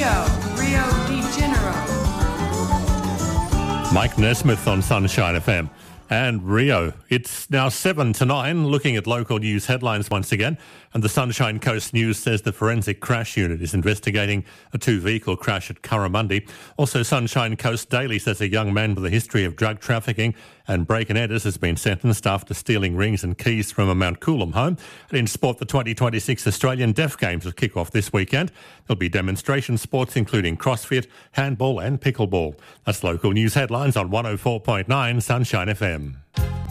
Rio de Janeiro. Mike Nesmith on Sunshine FM. And Rio, it's now 7 to 9, looking at local news headlines once again. And the Sunshine Coast News says the Forensic Crash Unit is investigating a two-vehicle crash at Curramundi. Also, Sunshine Coast Daily says a young man with a history of drug trafficking and break-and-enters has been sentenced after stealing rings and keys from a Mount Coolum home. And in sport, the 2026 Australian Deaf Games will kick off this weekend. There'll be demonstration sports including CrossFit, handball and pickleball. That's local news headlines on 104.9 Sunshine FM.